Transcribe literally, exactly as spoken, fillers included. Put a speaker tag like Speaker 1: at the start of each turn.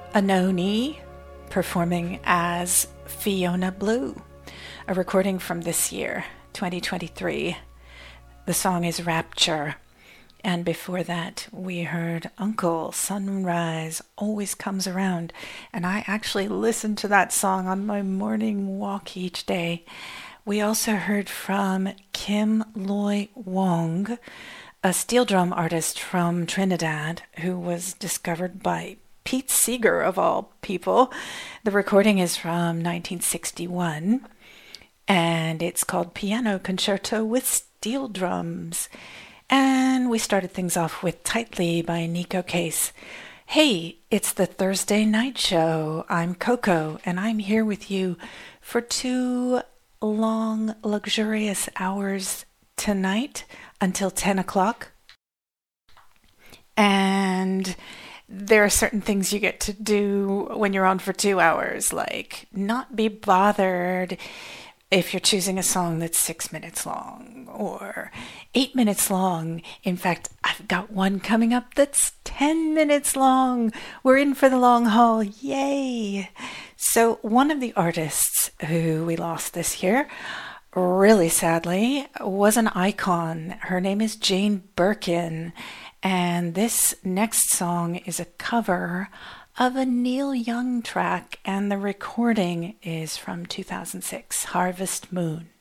Speaker 1: Anoni performing as Fiona Blue, a recording from this year, twenty twenty-three. The song is Rapture. And before that, we heard Uncle, Sunrise Always Comes Around. And I actually listen to that song on my morning walk each day. We also heard from Kim Loy Wong, a steel drum artist from Trinidad who was discovered by Pete Seeger, of all people. The recording is from nineteen sixty-one, and it's called Piano Concerto with Steel Drums. And we started things off with Tightly by Nico Case. Hey, it's the Thursday night show. I'm Coco, and I'm here with you for two long, luxurious hours tonight until ten o'clock. And there are certain things you get to do when you're on for two hours, like not be bothered if you're choosing a song that's six minutes long or eight minutes long. In fact, I've got one coming up that's ten minutes long. We're in for the long haul. Yay! So one of the artists who we lost this year, really sadly, was an icon. Her name is Jane Birkin. And this next song is a cover of a Neil Young track, and the recording is from two thousand six, Harvest Moon.